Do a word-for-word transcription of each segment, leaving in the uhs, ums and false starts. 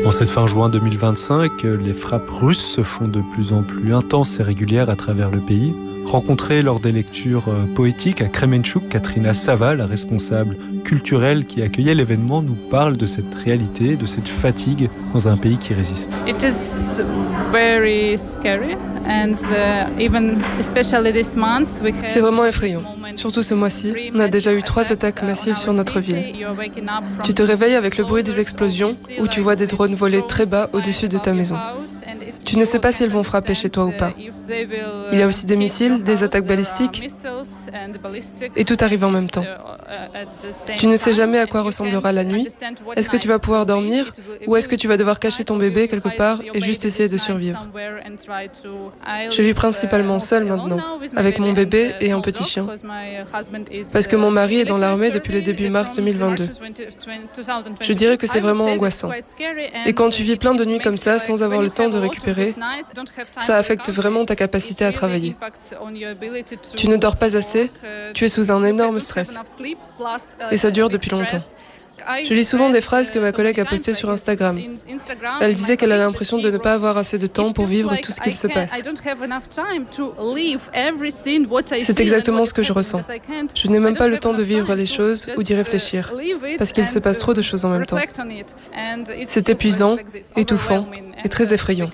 En cette fin juin deux mille vingt-cinq, les frappes russes se font de plus en plus intenses et régulières à travers le pays. Rencontrée lors des lectures poétiques à Kremenchuk, Katrina Sava, la responsable culturelle qui accueillait l'événement, nous parle de cette réalité, de cette fatigue dans un pays qui résiste. It is very scary and uh, even especially this month we had. C'est vraiment effrayant. Surtout ce mois-ci, on a déjà eu trois attaques massives sur notre ville. Tu te réveilles avec le bruit des explosions ou tu vois des drones voler très bas au-dessus de ta maison. Tu ne sais pas s'ils vont frapper chez toi ou pas. Il y a aussi des missiles, des attaques balistiques, et tout arrive en même temps. Tu ne sais jamais à quoi ressemblera la nuit. Est-ce que tu vas pouvoir dormir ou est-ce que tu vas devoir cacher ton bébé quelque part et juste essayer de survivre? Je vis principalement seule maintenant, avec mon bébé et un petit chien, parce que mon mari est dans l'armée depuis le début mars deux mille vingt-deux. Je dirais que c'est vraiment angoissant. Et quand tu vis plein de nuits comme ça sans avoir le temps de récupérer, ça affecte vraiment ta capacité à travailler. Tu ne dors pas assez, tu es sous un énorme stress. Et ça dure depuis longtemps. Je lis souvent des phrases que ma collègue a postées sur Instagram. Elle disait qu'elle a l'impression de ne pas avoir assez de temps pour vivre tout ce qu'il se passe. C'est exactement ce que je ressens. Je n'ai même pas le temps de vivre les choses ou d'y réfléchir, parce qu'il se passe trop de choses en même temps. C'est épuisant, étouffant et très effrayant.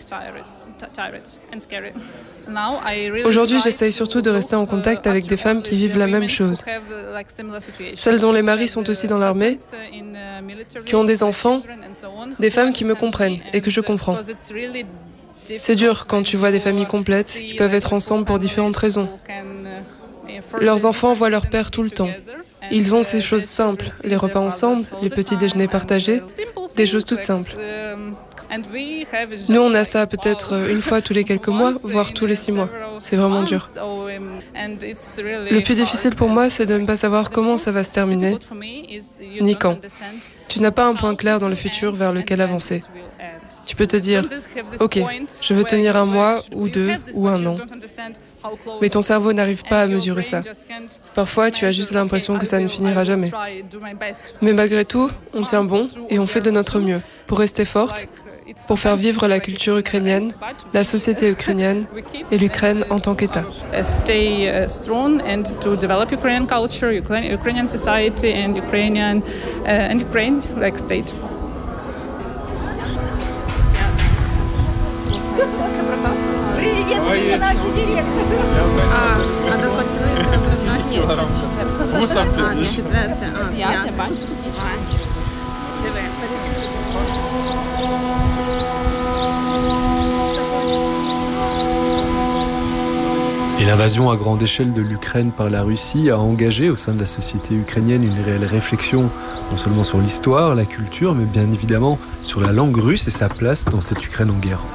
Aujourd'hui, j'essaye surtout de rester en contact avec des femmes qui vivent la même chose. Celles dont les maris sont aussi dans l'armée, qui ont des enfants, des femmes qui me comprennent et que je comprends. C'est dur quand tu vois des familles complètes qui peuvent être ensemble pour différentes raisons. Leurs enfants voient leur père tout le temps. Ils ont ces choses simples, les repas ensemble, les petits déjeuners partagés, des choses toutes simples. Nous, on a ça peut-être une fois tous les quelques mois, voire tous les six mois. C'est vraiment dur. Le plus difficile pour moi, c'est de ne pas savoir comment ça va se terminer, ni quand. Tu n'as pas un point clair dans le futur vers lequel avancer. Tu peux te dire, ok, je veux tenir un mois ou deux ou un an. Mais ton cerveau n'arrive pas à mesurer ça. Parfois, tu as juste l'impression que ça ne finira jamais. Mais malgré tout, on tient bon et on fait de notre mieux pour rester forte, pour faire vivre la culture ukrainienne, la société ukrainienne et l'Ukraine en tant qu'État. Stay strong and to develop Ukrainian culture, Ukrainian society and Ukrainian and Ukraine like state. Et l'invasion à grande échelle de l'Ukraine par la Russie a engagé au sein de la société ukrainienne une réelle réflexion, non seulement sur l'histoire, la culture, mais bien évidemment sur la langue russe et sa place dans cette Ukraine en guerre.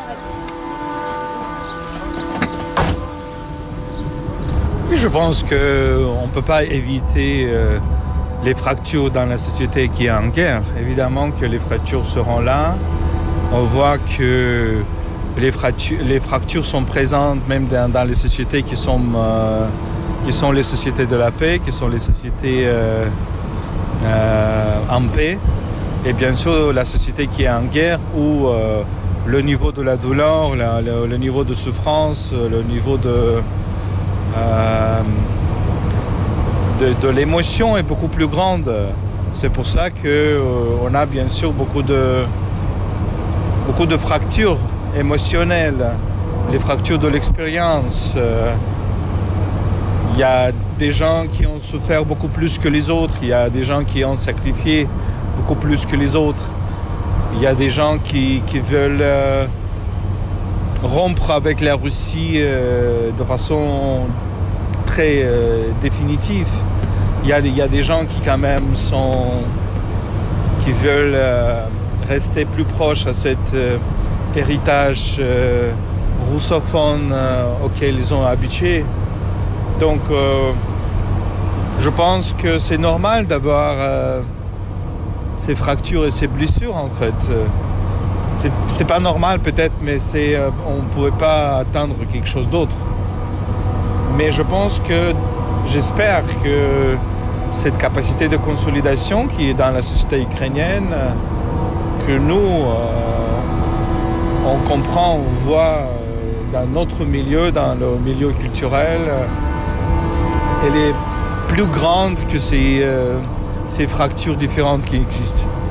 Oui, je pense qu'on ne peut pas éviter euh, les fractures dans la société qui est en guerre. Évidemment que les fractures seront là. On voit que les fractures, les fractures sont présentes même dans, dans les sociétés qui sont, euh, qui sont les sociétés de la paix, qui sont les sociétés euh, euh, en paix. Et bien sûr, la société qui est en guerre où euh, le niveau de la douleur, la, le, le niveau de souffrance, le niveau de... Euh, de, de l'émotion est beaucoup plus grande. C'est pour ça qu'on euh, a bien sûr beaucoup de, beaucoup de fractures émotionnelles, les fractures de l'expérience. Il euh, y a des gens qui ont souffert beaucoup plus que les autres, il y a des gens qui ont sacrifié beaucoup plus que les autres, il y a des gens qui, qui veulent euh, rompre avec la Russie euh, de façon très euh, définitive. Il y a, il y a des gens qui quand même sont, qui veulent euh, rester plus proches à cet euh, héritage euh, russophone euh, auquel ils sont habitués. Donc euh, je pense que c'est normal d'avoir euh, ces fractures et ces blessures en fait. C'est, c'est pas normal peut-être, mais c'est, euh, on ne pouvait pas attendre quelque chose d'autre. Mais je pense que, j'espère que cette capacité de consolidation qui est dans la société ukrainienne, que nous, euh, on comprend, on voit euh, dans notre milieu, dans le milieu culturel, euh, elle est plus grande que ces, euh, ces fractures différentes qui existent.